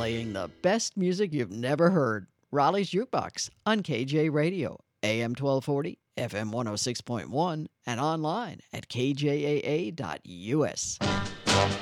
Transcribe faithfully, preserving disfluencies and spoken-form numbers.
playing the best music you've never heard. Raleigh's Jukebox on K J Radio, A M twelve forty, F M one oh six point one, and online at K J A A dot U S.